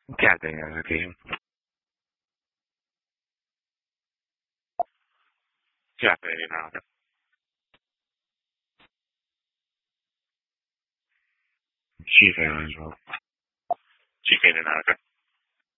क्या करें यार कि क्या करें ना ठीक है जो ठीक है ना